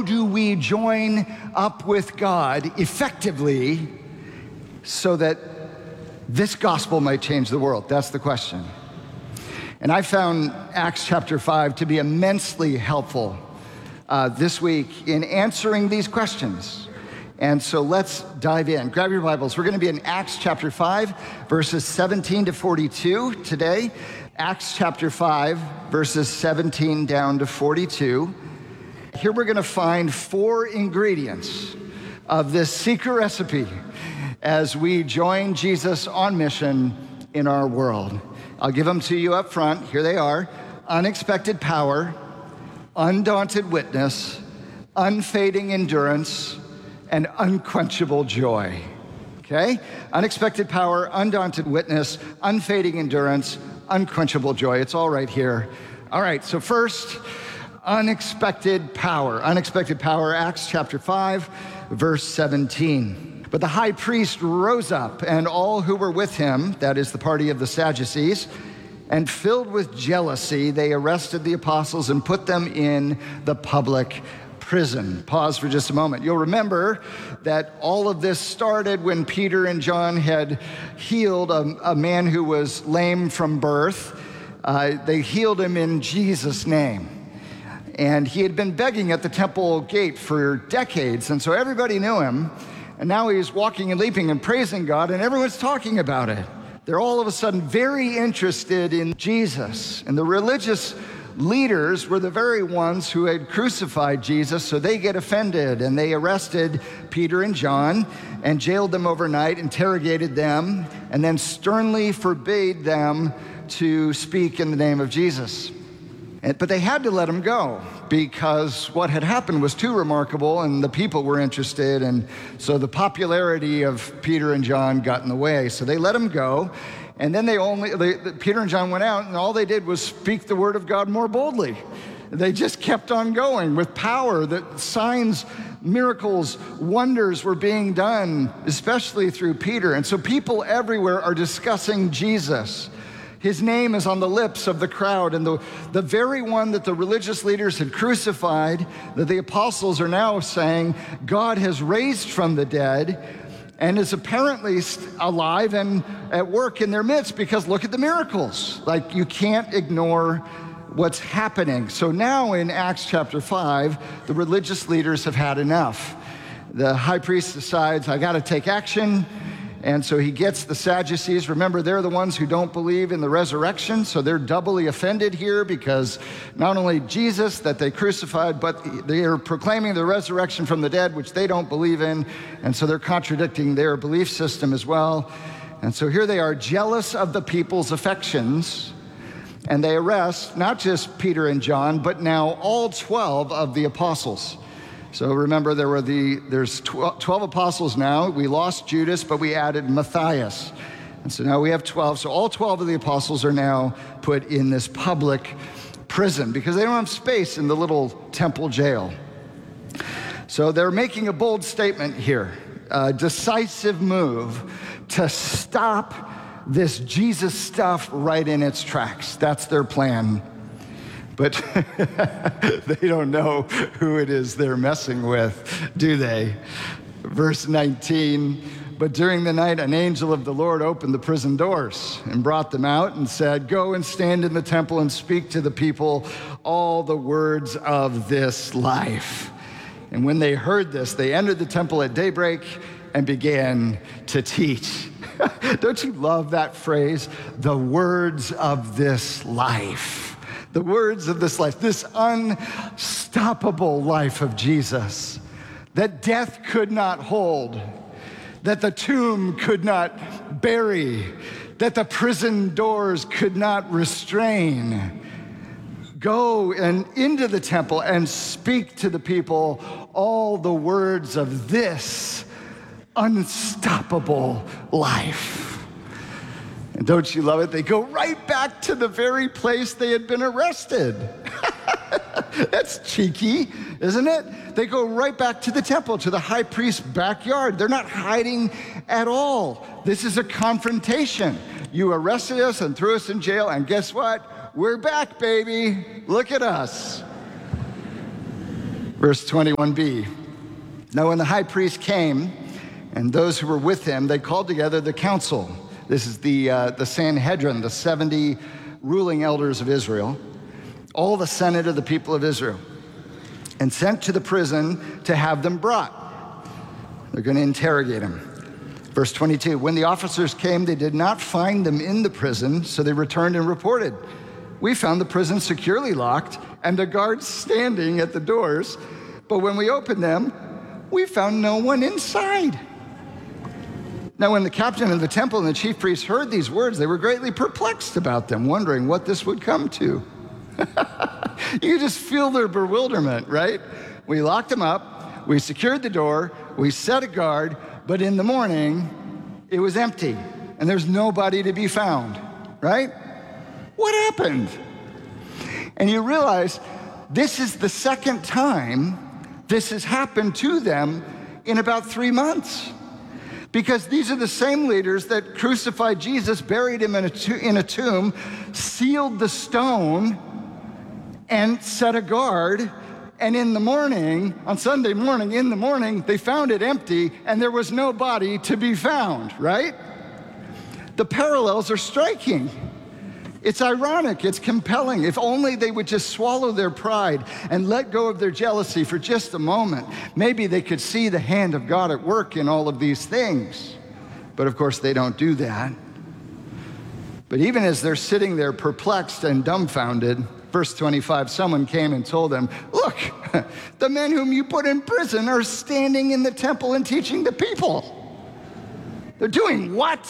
do we join up with God effectively so that this gospel might change the world? That's the question. And I found Acts chapter 5 to be immensely helpful this week in answering these questions. And so let's dive in. Grab your Bibles. We're going to be in Acts chapter 5, verses 17 to 42 today. Acts chapter 5, verses 17 down to 42. Here we're going to find 4 ingredients of this secret recipe as we join Jesus on mission in our world. I'll give them to you up front. Here they are. Unexpected power, undaunted witness, unfading endurance, and unquenchable joy. Okay? Unexpected power, undaunted witness, unfading endurance, unquenchable joy. It's all right here. All right, so first, unexpected power. Unexpected power, Acts chapter 5, verse 17. But the high priest rose up, and all who were with him, that is the party of the Sadducees, and filled with jealousy, they arrested the apostles and put them in the public prison. Pause for just a moment. You'll remember that all of this started when Peter and John had healed a man who was lame from birth. They healed him in Jesus' name. And he had been begging at the temple gate for decades, and so everybody knew him. And now he's walking and leaping and praising God, and everyone's talking about it. They're all of a sudden very interested in Jesus. And the religious leaders were the very ones who had crucified Jesus, so they get offended, and they arrested Peter and John and jailed them overnight, interrogated them, and then sternly forbade them to speak in the name of Jesus. But they had to let him go because what had happened was too remarkable and the people were interested, and so the popularity of Peter and John got in the way. So they let him go, and then Peter and John went out, and all they did was speak the word of God more boldly. They just kept on going with power, that signs, miracles, wonders were being done, especially through Peter. And so people everywhere are discussing Jesus. His name is on the lips of the crowd, and the very one that the religious leaders had crucified, that the apostles are now saying God has raised from the dead and is apparently alive and at work in their midst, because look at the miracles. Like, you can't ignore what's happening. So now in Acts chapter 5, the religious leaders have had enough. The high priest decides, I got to take action. And so he gets the Sadducees. Remember, they're the ones who don't believe in the resurrection, so they're doubly offended here because not only Jesus that they crucified, but they are proclaiming the resurrection from the dead, which they don't believe in, and so they're contradicting their belief system as well. And so here they are, jealous of the people's affections, and they arrest not just Peter and John, but now all 12 of the apostles. So remember, there's 12 apostles now. We lost Judas, but we added Matthias. And so now we have 12. So all 12 of the apostles are now put in this public prison because they don't have space in the little temple jail. So they're making a bold statement here, a decisive move to stop this Jesus stuff right in its tracks. That's their plan. But they don't know who it is they're messing with, do they? Verse 19, but during the night, an angel of the Lord opened the prison doors and brought them out and said, go and stand in the temple and speak to the people all the words of this life. And when they heard this, they entered the temple at daybreak and began to teach. Don't you love that phrase? The words of this life. The words of this life, this unstoppable life of Jesus, that death could not hold, that the tomb could not bury, that the prison doors could not restrain. Go and into the temple and speak to the people all the words of this unstoppable life. And don't you love it? They go right back to the very place they had been arrested. That's cheeky, isn't it? They go right back to the temple, to the high priest's backyard. They're not hiding at all. This is a confrontation. You arrested us and threw us in jail, and guess what? We're back, baby. Look at us. Verse 21b. Now when the high priest came and those who were with him, they called together the council. This is the Sanhedrin, the 70 ruling elders of Israel, all the senate of the people of Israel, and sent to the prison to have them brought. They're going to interrogate him. Verse 22, when the officers came, they did not find them in the prison, so they returned and reported, we found the prison securely locked and the guards standing at the doors, but when we opened them, we found no one inside. Now, when the captain of the temple and the chief priests heard these words, they were greatly perplexed about them, wondering what this would come to. You just feel their bewilderment, right? We locked them up, we secured the door, we set a guard, but in the morning, it was empty, and there's nobody to be found, right? What happened? And you realize this is the second time this has happened to them in about 3 months. Because these are the same leaders that crucified Jesus, buried him in a tomb, sealed the stone, and set a guard. And in the morning, on Sunday morning, in the morning, they found it empty, and there was no body to be found, right? The parallels are striking. It's ironic, it's compelling. If only they would just swallow their pride and let go of their jealousy for just a moment, maybe they could see the hand of God at work in all of these things. But of course, they don't do that. But even as they're sitting there perplexed and dumbfounded, verse 25, someone came and told them, look, the men whom you put in prison are standing in the temple and teaching the people. They're doing what?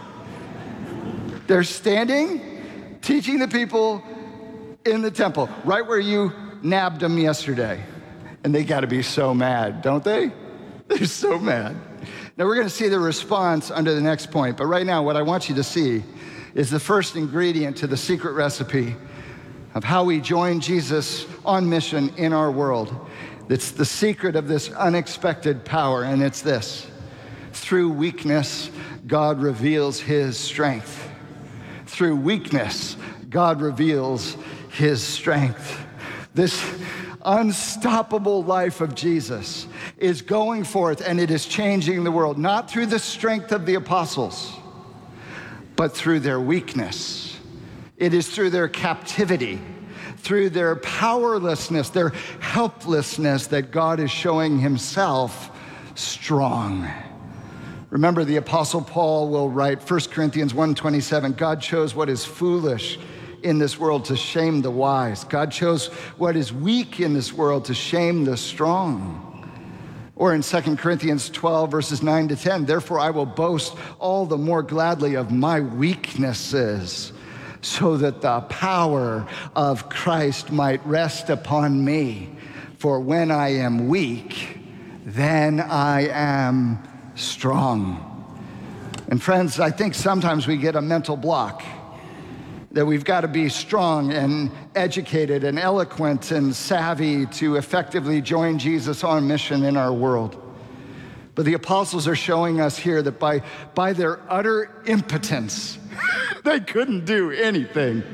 They're standing teaching the people in the temple, right where you nabbed them yesterday. And they got to be so mad, don't they? They're so mad. Now, we're going to see the response under the next point. But right now, what I want you to see is the first ingredient to the secret recipe of how we join Jesus on mission in our world. It's the secret of this unexpected power, and it's this. Through weakness, God reveals his strength. Through weakness, God reveals his strength. This unstoppable life of Jesus is going forth, and it is changing the world, not through the strength of the apostles, but through their weakness. It is through their captivity, through their powerlessness, their helplessness, that God is showing himself strong. Remember, the Apostle Paul will write, 1 Corinthians 1:27, God chose what is foolish in this world to shame the wise. God chose what is weak in this world to shame the strong. Or in 2 Corinthians 12, verses 9 to 10, therefore I will boast all the more gladly of my weaknesses, so that the power of Christ might rest upon me. For when I am weak, then I am strong. And friends, I think sometimes we get a mental block that we've got to be strong and educated and eloquent and savvy to effectively join Jesus on mission in our world. But the apostles are showing us here that by their utter impotence, they couldn't do anything.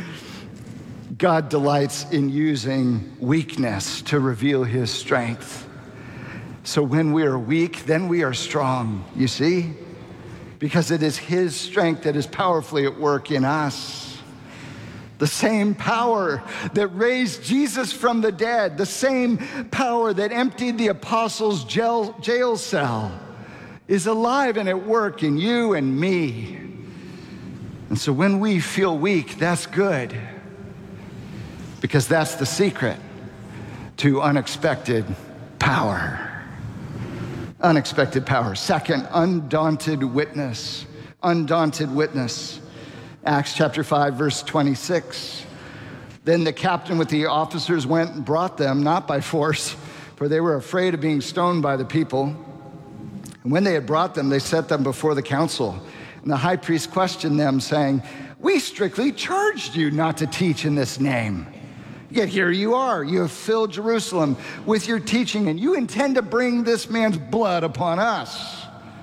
God delights in using weakness to reveal his strength. So when we are weak, then we are strong, you see? Because it is his strength that is powerfully at work in us. The same power that raised Jesus from the dead, the same power that emptied the apostles' jail cell, is alive and at work in you and me. And so when we feel weak, that's good, because that's the secret to unexpected power. Unexpected power. Second, undaunted witness. Undaunted witness. Acts chapter 5, verse 26. Then the captain with the officers went and brought them, not by force, for they were afraid of being stoned by the people. And when they had brought them, they set them before the council. And the high priest questioned them, saying, we strictly charged you not to teach in this name. Yet here you are, you have filled Jerusalem with your teaching, and you intend to bring this man's blood upon us.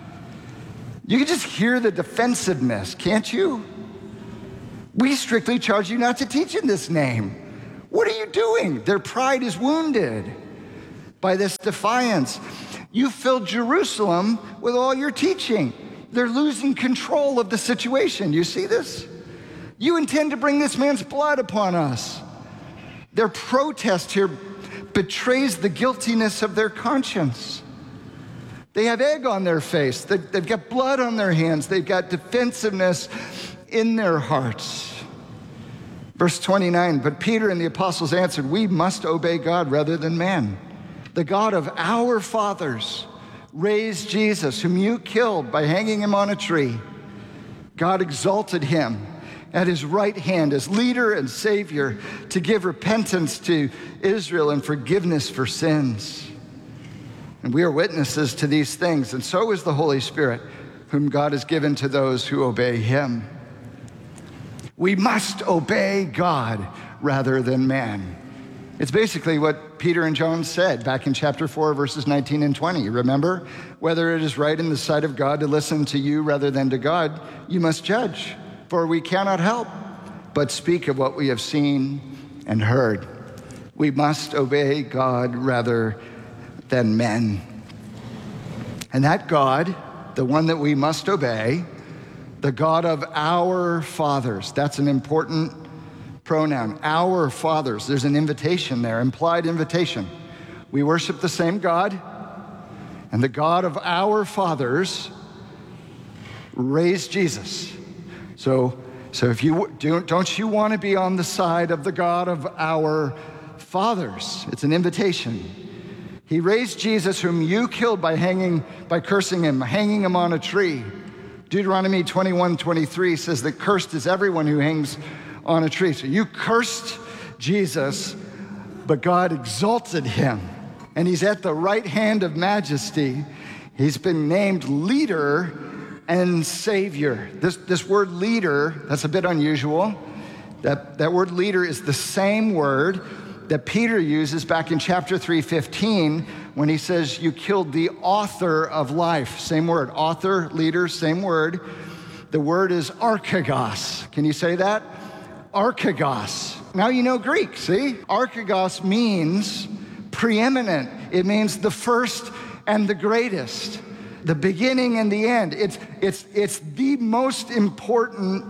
You can just hear the defensiveness, can't you? We strictly charge you not to teach in this name. What are you doing? Their pride is wounded. by this defiance. You filled Jerusalem with all your teaching. They're losing control of the situation. You see this? You intend to bring this man's blood upon us. Their protest here betrays the guiltiness of their conscience. They have egg on their face. They've got blood on their hands. They've got defensiveness in their hearts. Verse 29, but Peter and the apostles answered, we must obey God rather than man. The God of our fathers raised Jesus, whom you killed by hanging him on a tree. God exalted him at his right hand as leader and savior to give repentance to Israel and forgiveness for sins. And we are witnesses to these things, and so is the Holy Spirit, whom God has given to those who obey him. We must obey God rather than man. It's basically what Peter and John said back in chapter 4, verses 19 and 20. Remember, whether it is right in the sight of God to listen to you rather than to God, you must judge. For we cannot help but speak of what we have seen and heard. We must obey God rather than men. And that God, the one that we must obey, the God of our fathers, that's an important pronoun, our fathers. There's an invitation there, implied invitation. We worship the same God, and the God of our fathers raised Jesus. So if you don't you want to be on the side of the God of our fathers? It's an invitation. He raised Jesus, whom you killed by cursing him, hanging him on a tree. Deuteronomy 21:23 says that cursed is everyone who hangs on a tree. So you cursed Jesus, but God exalted him, and he's at the right hand of majesty. He's been named leader and savior. This word leader, that's a bit unusual. That word leader is the same word that Peter uses back in chapter 3:15 when he says you killed the author of life. Same word, author, leader, same word. The word is archegos. Can you say that? Archegos. Now you know Greek, see? Archegos means preeminent. It means the first and the greatest, the beginning and the end. It's the most important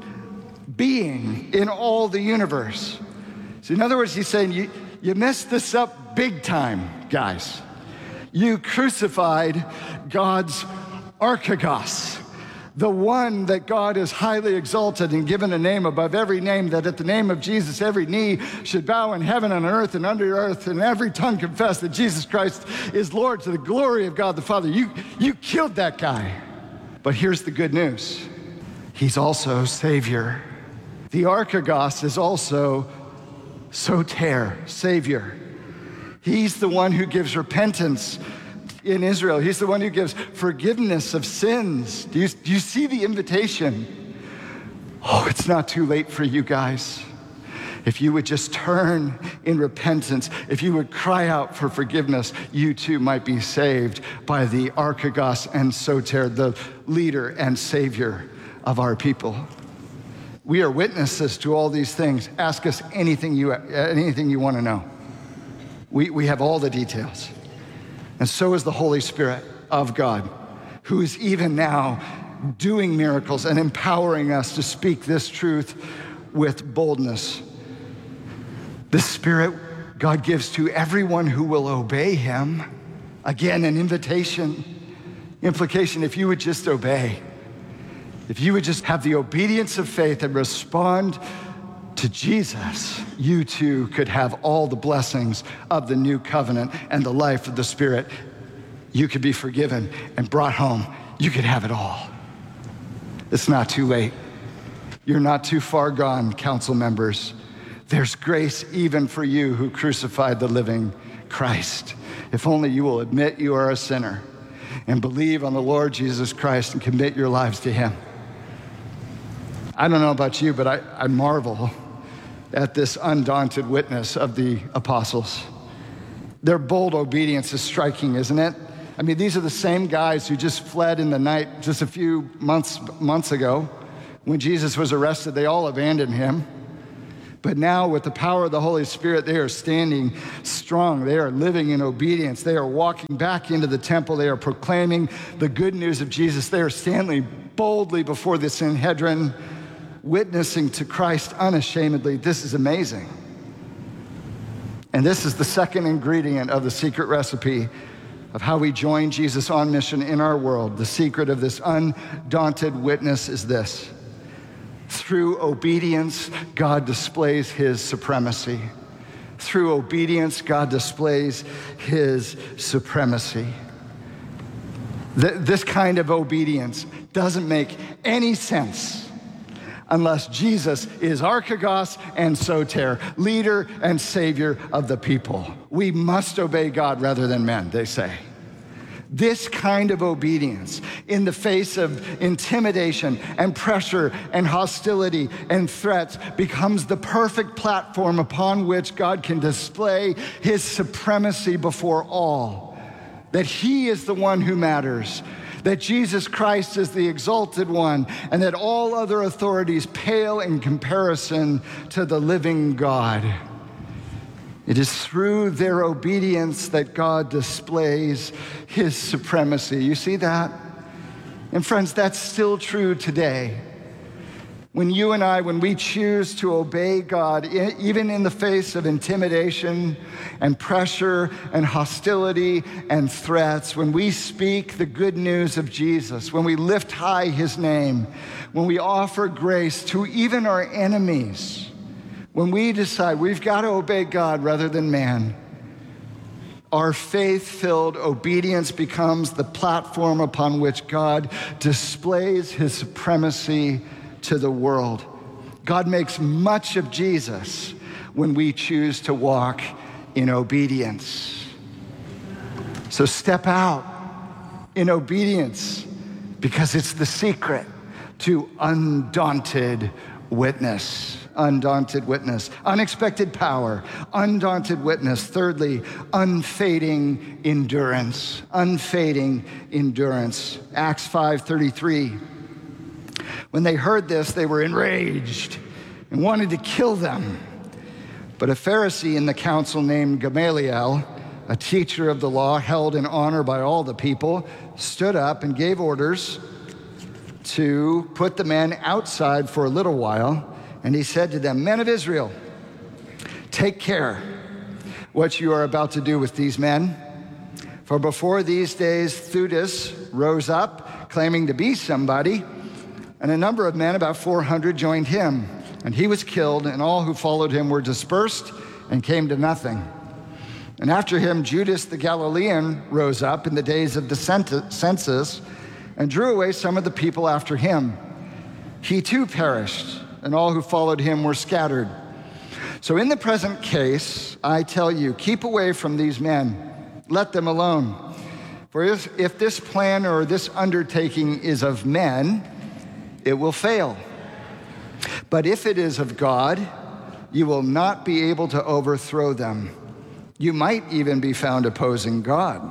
being in all the universe. So in other words, he's saying, you messed this up big time, guys. You crucified God's archegos, the one that God has highly exalted and given a name above every name, that at the name of Jesus, every knee should bow in heaven and on earth and under the earth, and every tongue confess that Jesus Christ is Lord to the glory of God the Father. You killed that guy. But here's the good news. He's also Savior. The archegos is also soter, Savior. He's the one who gives repentance in Israel. He's the one who gives forgiveness of sins. Do you see the invitation? Oh, it's not too late for you guys. If you would just turn in repentance, if you would cry out for forgiveness, you too might be saved by the archegos and soter, the leader and savior of our people. We are witnesses to all these things. Ask us anything you want to know. We have all the details. And so is the Holy Spirit of God, who is even now doing miracles and empowering us to speak this truth with boldness. The Spirit God gives to everyone who will obey him. Again, an invitation, implication, if you would just obey. If you would just have the obedience of faith and respond to Jesus, you too could have all the blessings of the new covenant and the life of the Spirit. You could be forgiven and brought home. You could have it all. It's not too late. You're not too far gone, council members. There's grace even for you who crucified the living Christ. If only you will admit you are a sinner and believe on the Lord Jesus Christ and commit your lives to him. I don't know about you, but I marvel at this undaunted witness of the apostles. Their bold obedience is striking, isn't it? I mean, these are the same guys who just fled in the night just a few months ago when Jesus was arrested. They all abandoned him. But now, with the power of the Holy Spirit, they are standing strong. They are living in obedience. They are walking back into the temple. They are proclaiming the good news of Jesus. They are standing boldly before the Sanhedrin, witnessing to Christ unashamedly. This is amazing. And this is the second ingredient of the secret recipe of how we join Jesus on mission in our world. The secret of this undaunted witness is this: through obedience, God displays his supremacy. Through obedience, God displays his supremacy. This kind of obedience doesn't make any sense unless Jesus is archegos and soter, leader and savior of the people. We must obey God rather than men, they say. This kind of obedience in the face of intimidation and pressure and hostility and threats becomes the perfect platform upon which God can display his supremacy before all. That he is the one who matters, that Jesus Christ is the exalted one, and that all other authorities pale in comparison to the living God. It is through their obedience that God displays his supremacy. You see that? And friends, that's still true today. When you and I, when we choose to obey God, even in the face of intimidation and pressure and hostility and threats, when we speak the good news of Jesus, when we lift high his name, when we offer grace to even our enemies, when we decide we've got to obey God rather than man, our faith-filled obedience becomes the platform upon which God displays his supremacy to the world. God makes much of Jesus when we choose to walk in obedience. So step out in obedience, because it's the secret to undaunted witness. Undaunted witness. Unexpected power. Undaunted witness. Thirdly, unfading endurance. Unfading endurance. Acts 5:33. When they heard this, they were enraged and wanted to kill them. But a Pharisee in the council named Gamaliel, a teacher of the law held in honor by all the people, stood up and gave orders to put the men outside for a little while. And he said to them, "Men of Israel, take care what you are about to do with these men. For before these days, Theudas rose up, claiming to be somebody, and a number of men, about 400, joined him. And he was killed, and all who followed him were dispersed and came to nothing. And after him, Judas the Galilean rose up in the days of the census and drew away some of the people after him. He too perished, and all who followed him were scattered. So in the present case, I tell you, keep away from these men. Let them alone. For if this plan or this undertaking is of men, it will fail. But if it is of God, you will not be able to overthrow them. You might even be found opposing God."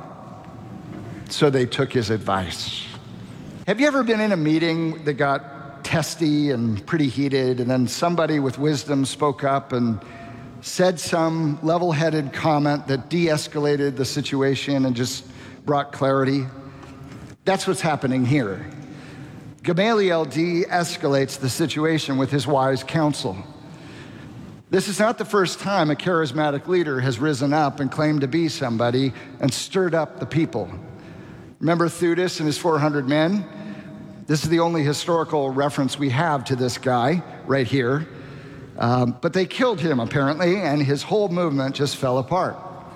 So they took his advice. Have you ever been in a meeting that got testy and pretty heated, and then somebody with wisdom spoke up and said some level-headed comment that de-escalated the situation and just brought clarity? That's what's happening here. Gamaliel de-escalates the situation with his wise counsel. This is not the first time a charismatic leader has risen up and claimed to be somebody and stirred up the people. Remember Theudas and his 400 men? This is the only historical reference we have to this guy right here. But they killed him, apparently, and his whole movement just fell apart.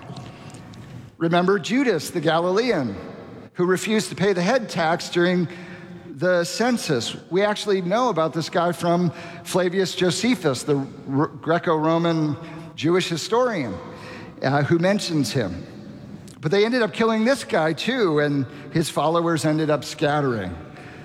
Remember Judas the Galilean, who refused to pay the head tax during the census. We actually know about this guy from Flavius Josephus, the Greco-Roman Jewish historian, who mentions him. But they ended up killing this guy too, and his followers ended up scattering.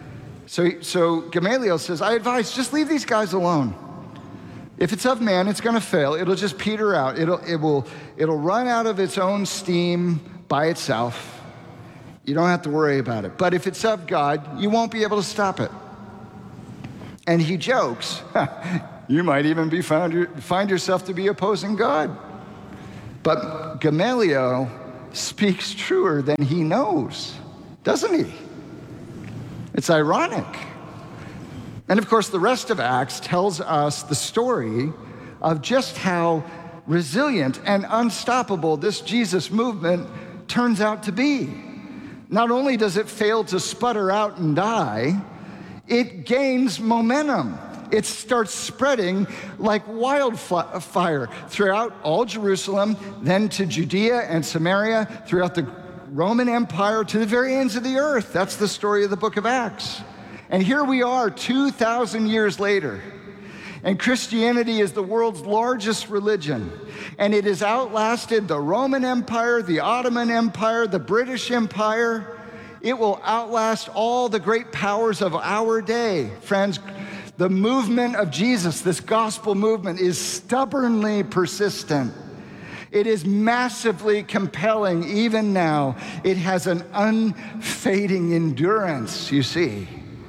So Gamaliel says, I advise, just leave these guys alone. If it's of man, it's going to fail. It'll just peter out. It'll run out of its own steam by itself. You don't have to worry about it. But if it's of God, you won't be able to stop it. And he jokes, You might even find yourself to be opposing God. But Gamaliel speaks truer than he knows, doesn't he? It's ironic. And of course, the rest of Acts tells us the story of just how resilient and unstoppable this Jesus movement turns out to be. Not only does it fail to sputter out and die, it gains momentum. It starts spreading like wildfire throughout all Jerusalem, then to Judea and Samaria, throughout the Roman Empire, to the very ends of the earth. That's the story of the book of Acts. And here we are 2,000 years later, and Christianity is the world's largest religion, and it has outlasted the Roman Empire, the Ottoman Empire, the British Empire. It will outlast all the great powers of our day. Friends, the movement of Jesus, this gospel movement, is stubbornly persistent. It is massively compelling even now. It has an unfading endurance, you see.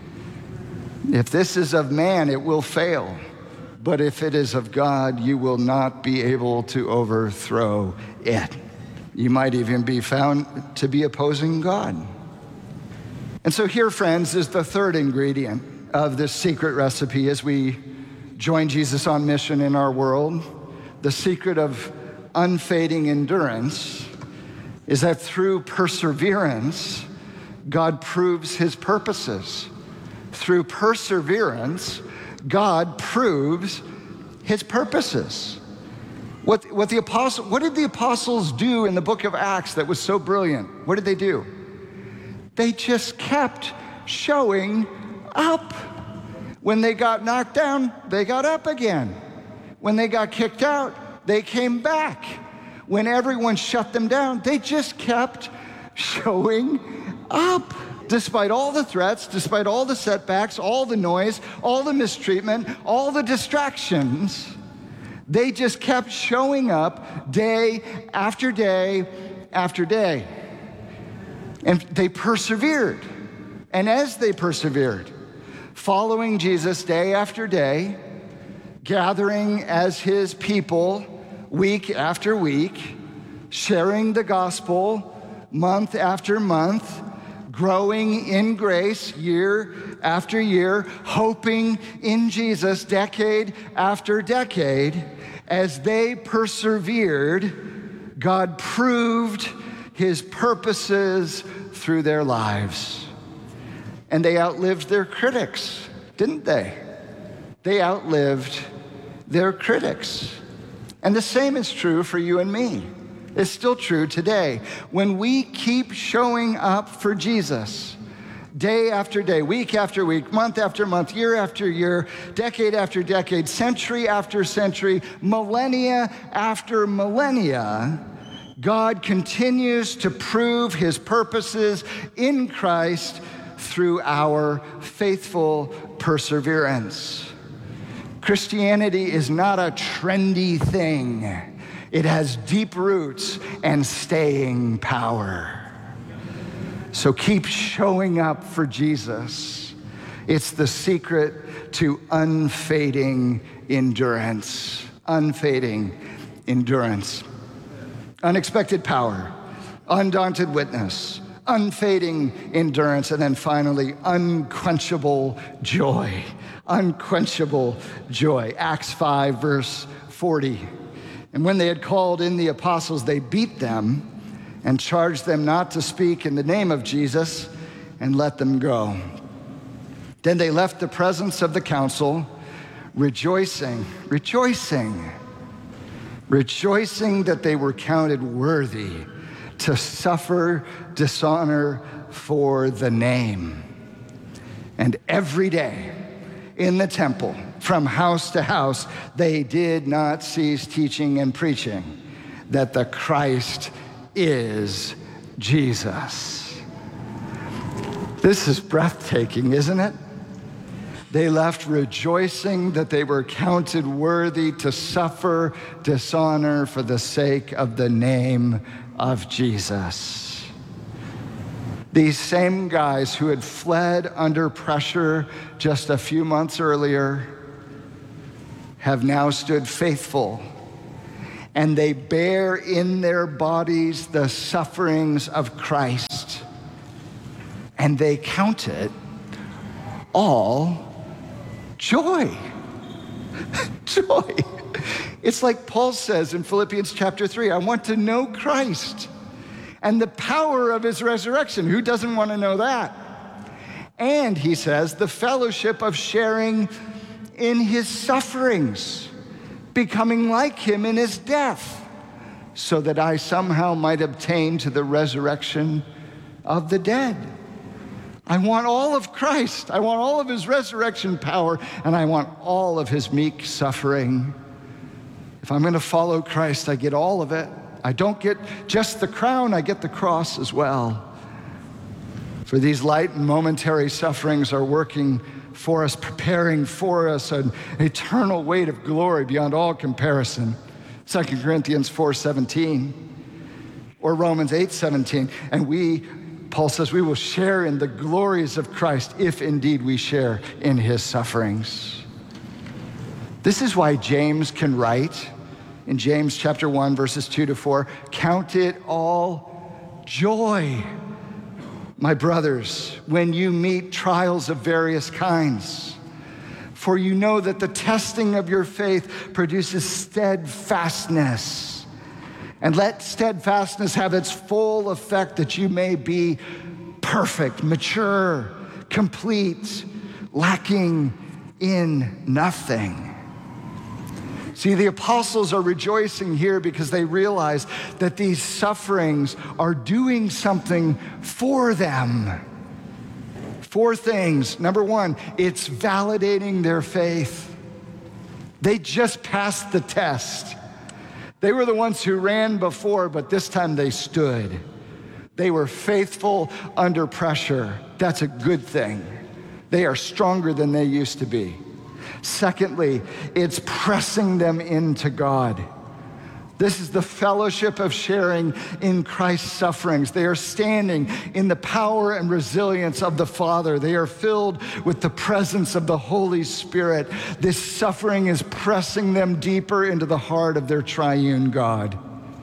If this is of man, it will fail. But if it is of God, you will not be able to overthrow it. You might even be found to be opposing God. And so here, friends, is the third ingredient of this secret recipe as we join Jesus on mission in our world. The secret of unfading endurance is that through perseverance, God proves his purposes. Through perseverance, God proves his purposes. What did the apostles do in the book of Acts that was so brilliant? What did they do? They just kept showing up. When they got knocked down, they got up again. When they got kicked out, they came back. When everyone shut them down, they just kept showing up. Despite all the threats, despite all the setbacks, all the noise, all the mistreatment, all the distractions, they just kept showing up day after day after day. And they persevered. And as they persevered, following Jesus day after day, gathering as his people week after week, sharing the gospel month after month, growing in grace year after year, hoping in Jesus decade after decade, as they persevered, God proved his purposes through their lives. And they outlived their critics, didn't they? They outlived their critics. And the same is true for you and me. It's still true today. When we keep showing up for Jesus, day after day, week after week, month after month, year after year, decade after decade, century after century, millennia after millennia, God continues to prove his purposes in Christ through our faithful perseverance. Christianity is not a trendy thing. It has deep roots and staying power. So keep showing up for Jesus. It's the secret to unfading endurance. Unfading endurance. Unexpected power, undaunted witness, unfading endurance, and then finally, unquenchable joy. Unquenchable joy. Acts 5, verse 40. And when they had called in the apostles, they beat them and charged them not to speak in the name of Jesus and let them go. Then they left the presence of the council, rejoicing that they were counted worthy to suffer dishonor for the name. And every day in the temple, from house to house, they did not cease teaching and preaching that the Christ is Jesus. This is breathtaking, isn't it? They left rejoicing that they were counted worthy to suffer dishonor for the sake of the name of Jesus. These same guys who had fled under pressure just a few months earlier have now stood faithful, and they bear in their bodies the sufferings of Christ, and they count it all joy. Joy. It's like Paul says in Philippians chapter 3, I want to know Christ and the power of his resurrection. Who doesn't want to know that? And he says, the fellowship of sharing in his sufferings, becoming like him in his death, so that I somehow might obtain to the resurrection of the dead. I want all of Christ. I want all of his resurrection power, and I want all of his meek suffering. If I'm going to follow Christ, I get all of it. I don't get just the crown, I get the cross as well. For these light and momentary sufferings are working for us, preparing for us an eternal weight of glory beyond all comparison. 2 Corinthians 4:17 or Romans 8:17. And Paul says, we will share in the glories of Christ if indeed we share in his sufferings. This is why James can write in James chapter 1, verses 2-4, count it all joy, my brothers, when you meet trials of various kinds. For you know that the testing of your faith produces steadfastness. And let steadfastness have its full effect, that you may be perfect, mature, complete, lacking in nothing. See, the apostles are rejoicing here because they realize that these sufferings are doing something for them. 4 things. Number 1, it's validating their faith. They just passed the test. They were the ones who ran before, but this time they stood. They were faithful under pressure. That's a good thing. They are stronger than they used to be. Secondly, it's pressing them into God. This is the fellowship of sharing in Christ's sufferings. They are standing in the power and resilience of the Father. They are filled with the presence of the Holy Spirit. This suffering is pressing them deeper into the heart of their triune God.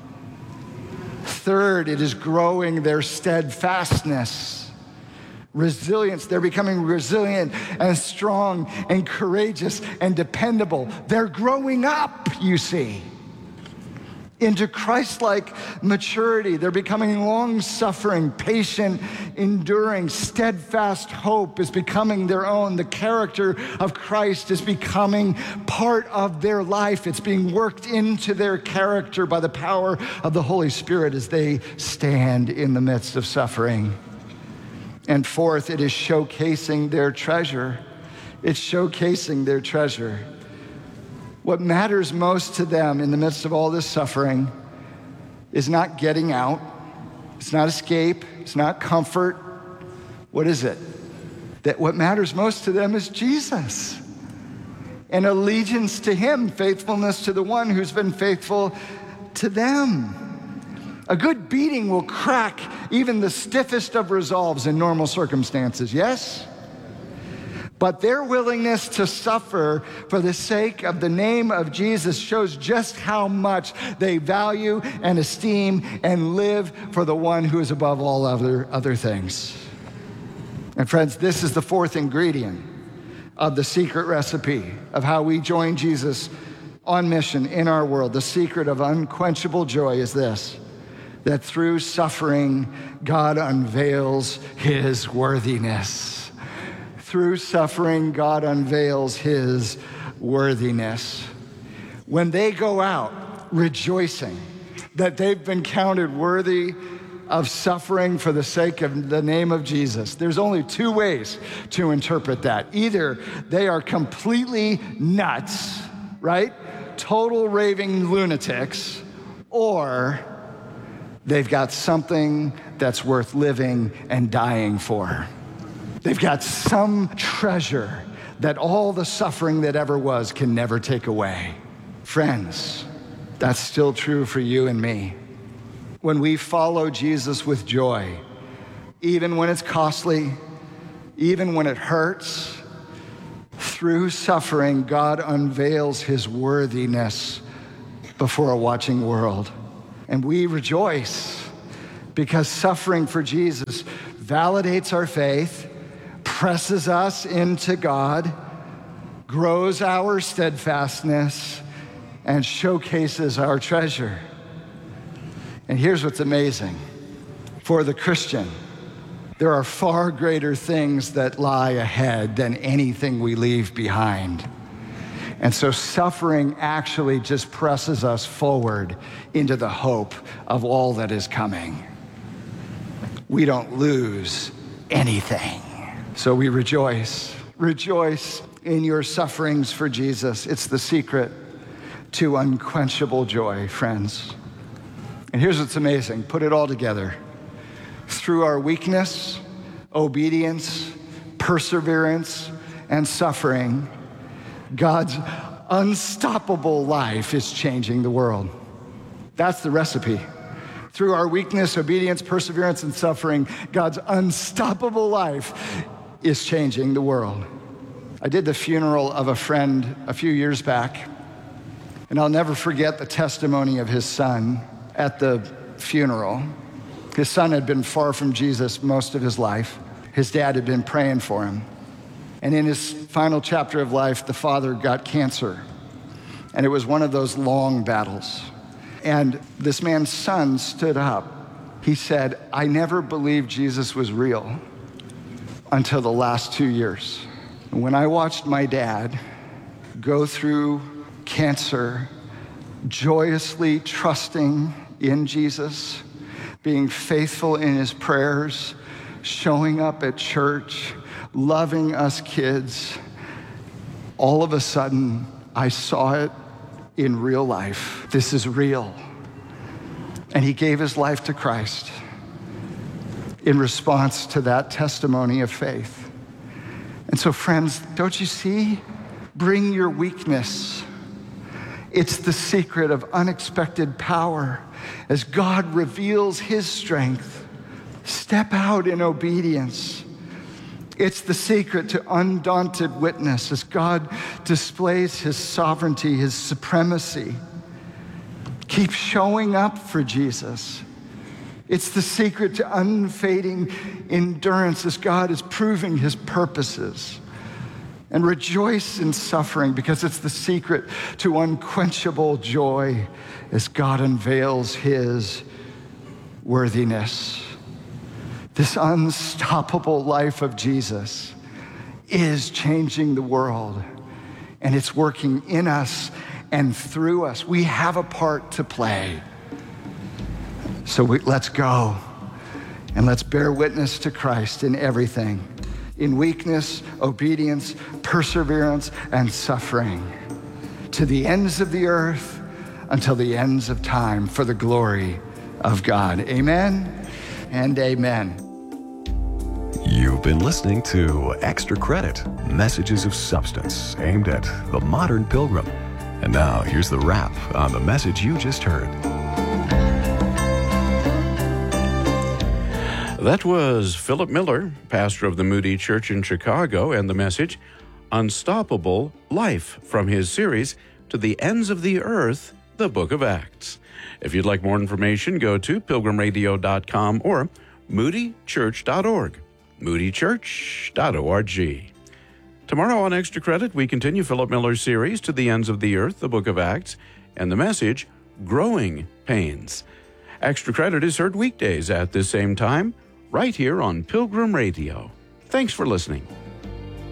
Third, it is growing their steadfastness. Resilience, they're becoming resilient and strong and courageous and dependable. They're growing up, you see, into Christ-like maturity. They're becoming long-suffering, patient, enduring, steadfast hope is becoming their own. The character of Christ is becoming part of their life. It's being worked into their character by the power of the Holy Spirit as they stand in the midst of suffering. And fourth, it is showcasing their treasure. It's showcasing their treasure. What matters most to them in the midst of all this suffering is not getting out. It's not escape. It's not comfort. What is it? That what matters most to them is Jesus. And allegiance to him, faithfulness to the one who's been faithful to them. A good beating will crack even the stiffest of resolves in normal circumstances, yes? But their willingness to suffer for the sake of the name of Jesus shows just how much they value and esteem and live for the one who is above all other things. And friends, this is the fourth ingredient of the secret recipe of how we join Jesus on mission in our world. The secret of unquenchable joy is this: that through suffering, God unveils his worthiness. Through suffering, God unveils his worthiness. When they go out rejoicing that they've been counted worthy of suffering for the sake of the name of Jesus, there's only 2 ways to interpret that. Either they are completely nuts, right? Total raving lunatics, or they've got something that's worth living and dying for. They've got some treasure that all the suffering that ever was can never take away. Friends, that's still true for you and me. When we follow Jesus with joy, even when it's costly, even when it hurts, Through suffering, God unveils his worthiness before a watching world. And we rejoice because suffering for Jesus validates our faith, presses us into God, grows our steadfastness, and showcases our treasure. And here's what's amazing. For the Christian, there are far greater things that lie ahead than anything we leave behind. And so suffering actually just presses us forward into the hope of all that is coming. We don't lose anything. So we rejoice. Rejoice in your sufferings for Jesus. It's the secret to unquenchable joy, friends. And here's what's amazing. Put it all together. Through our weakness, obedience, perseverance, and suffering, God's unstoppable life is changing the world. That's the recipe. Through our weakness, obedience, perseverance, and suffering, God's unstoppable life is changing the world. I did the funeral of a friend a few years back, and I'll never forget the testimony of his son at the funeral. His son had been far from Jesus most of his life. His dad had been praying for him. And in his final chapter of life, the father got cancer. And it was one of those long battles. And this man's son stood up. He said, I never believed Jesus was real until the last 2 years. When I watched my dad go through cancer, joyously trusting in Jesus, being faithful in his prayers, showing up at church, loving us kids, all of a sudden, I saw it in real life. This is real. And he gave his life to Christ in response to that testimony of faith. And so, friends, don't you see? Bring your weakness. It's the secret of unexpected power as God reveals his strength. Step out in obedience. It's the secret to undaunted witness as God displays his sovereignty, his supremacy. Keep showing up for Jesus. It's the secret to unfading endurance as God is proving his purposes. And rejoice in suffering because it's the secret to unquenchable joy as God unveils his worthiness. This unstoppable life of Jesus is changing the world, and it's working in us and through us. We have a part to play. So let's go and let's bear witness to Christ in everything. In weakness, obedience, perseverance, and suffering, to the ends of the earth until the ends of time for the glory of God. Amen and amen. You've been listening to Extra Credit, Messages of Substance aimed at the modern pilgrim. And now here's the wrap on the message you just heard. That was Philip Miller, pastor of the Moody Church in Chicago, and the message, Unstoppable Life, from his series, To the Ends of the Earth, the Book of Acts. If you'd like more information, go to pilgrimradio.com or moodychurch.org, moodychurch.org. Tomorrow on Extra Credit, we continue Philip Miller's series, To the Ends of the Earth, the Book of Acts, and the message, Growing Pains. Extra Credit is heard weekdays at this same time, right here on Pilgrim Radio. Thanks for listening.